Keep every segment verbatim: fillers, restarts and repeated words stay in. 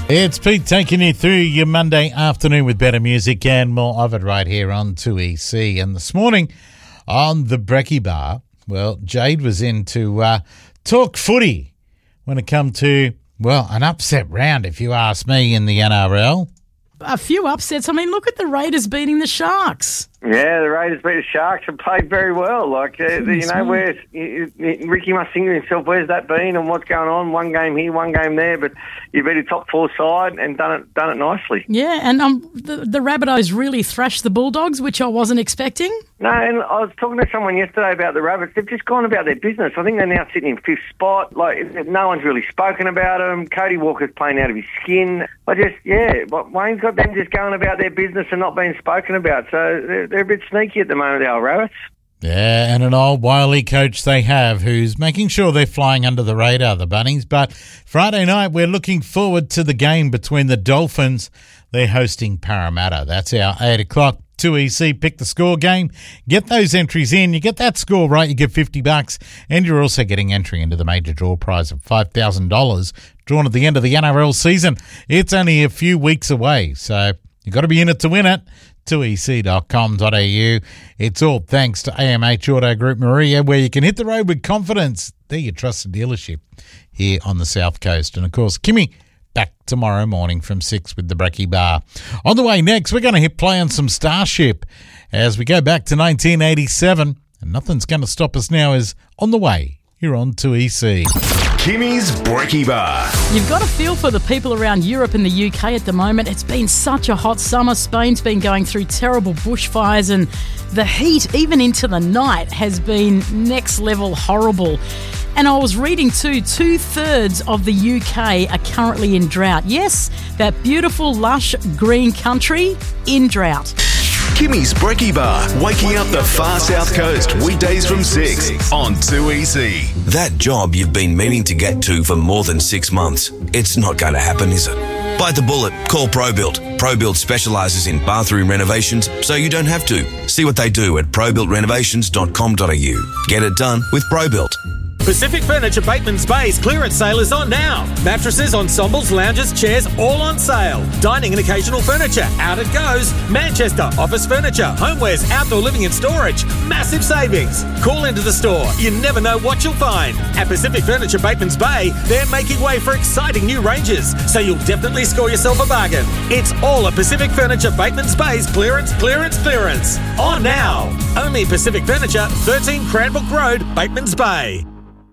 It's Pete taking you through your Monday afternoon with better music and more of it right here on two E C. And this morning on the Brekkie Bar, well, Jade was in to uh, talk footy when it come to, well, an upset round, if you ask me, in the N R L. A few upsets. I mean, look at the Raiders beating the Sharks. Yeah, the Raiders beat the Sharks and played very well. Like, uh, you know, where's you, you, Ricky must think to himself, where's that been and what's going on? One game here, one game there, but you beat a top four side and done it done it nicely. Yeah, and um, the, the Rabbitohs really thrashed the Bulldogs, which I wasn't expecting. No, and I was talking to someone yesterday about the Rabbits. They've just gone about their business. I think they're now sitting in fifth spot. Like, no one's really spoken about them. Cody Walker's playing out of his skin. I just, yeah, Wayne's got them just going about their business and not being spoken about. So they're, they're a bit sneaky at the moment, the old Rabbits. Yeah, and an old wily coach they have who's making sure they're flying under the radar, the Bunnies. But Friday night, we're looking forward to the game between the Dolphins. They're hosting Parramatta. That's our eight o'clock. two E C, pick the score game. Get those entries in. You get that score right, you get fifty bucks. And you're also getting entry into the major draw prize of five thousand dollars drawn at the end of the N R L season. It's only a few weeks away, so you've got to be in it to win it. two E C dot com dot A U. It's all thanks to A M H Auto Group Maria, where you can hit the road with confidence. They're your trusted dealership here on the South Coast. And, of course, Kimmy back tomorrow morning from six with the Brekkie Bar. On the way next, we're going to hit play on some Starship as we go back to nineteen eighty-seven. And Nothing's Going to Stop Us Now is on the way here on two E C. Kimmy's Brekkie Bar. You've got a feel for the people around Europe and the U K at the moment. It's been such a hot summer. Spain's been going through terrible bushfires and the heat, even into the night, has been next level horrible. And I was reading too, two-thirds of the U K are currently in drought. Yes, that beautiful, lush, green country in drought. Kimmy's Brekkie Bar, waking up the far South Coast, weekdays from six on two E C. That job you've been meaning to get to for more than six months, it's not going to happen, is it? Bite the bullet. Call ProBuilt. ProBuilt specialises in bathroom renovations, so you don't have to. See what they do at pro built renovations dot com dot A U. Get it done with ProBuilt. Pacific Furniture Bateman's Bay's clearance sale is on now. Mattresses, ensembles, lounges, chairs, all on sale. Dining and occasional furniture, out it goes. Manchester, office furniture, homewares, outdoor living and storage. Massive savings. Call into the store. You never know what you'll find. At Pacific Furniture Bateman's Bay, they're making way for exciting new ranges, so you'll definitely score yourself a bargain. It's all at Pacific Furniture Bateman's Bay's clearance, clearance, clearance. On now. Only Pacific Furniture, thirteen Cranbrook Road, Bateman's Bay.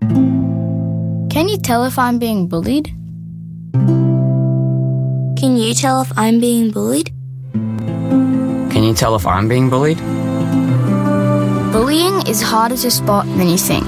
Can you tell if I'm being bullied? Can you tell if I'm being bullied? Can you tell if I'm being bullied? Bullying is harder to spot than you think.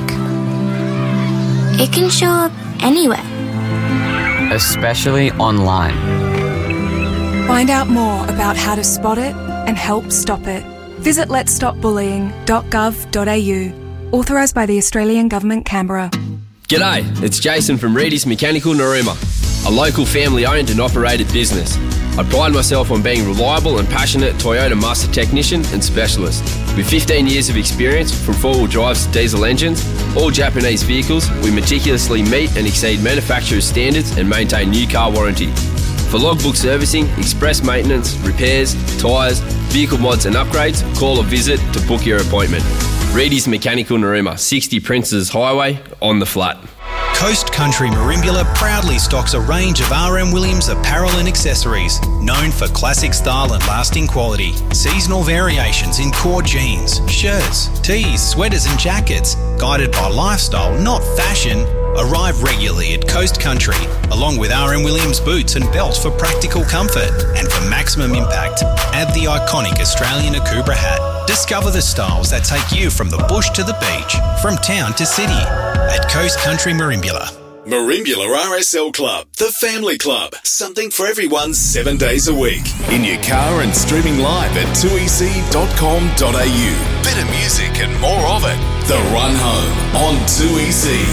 It can show up anywhere. Especially online. Find out more about how to spot it and help stop it. Visit lets stop bullying dot gov dot A U. Authorised by the Australian Government, Canberra. G'day, it's Jason from Reedy's Mechanical Narooma, a local family-owned and operated business. I pride myself on being reliable and passionate Toyota master technician and specialist. With fifteen years of experience from four-wheel drives to diesel engines, all Japanese vehicles, we meticulously meet and exceed manufacturer's standards and maintain new car warranty. For logbook servicing, express maintenance, repairs, tyres, vehicle mods and upgrades, call or visit to book your appointment. Reedy's Mechanical Narooma, sixty Princes Highway, on the flat. Coast Country Merimbula proudly stocks a range of R M Williams apparel and accessories, known for classic style and lasting quality. Seasonal variations in core jeans, shirts, tees, sweaters and jackets, guided by lifestyle, not fashion, arrive regularly at Coast Country, along with R M Williams boots and belts for practical comfort. And for maximum impact, add the iconic Australian Akubra hat. Discover the styles that take you from the bush to the beach, from town to city, at Coast Country Merimbula. Merimbula R S L Club, the family club. Something for everyone seven days a week. In your car and streaming live at two E C dot com dot A U. Better music and more of it. The Run Home on two E C.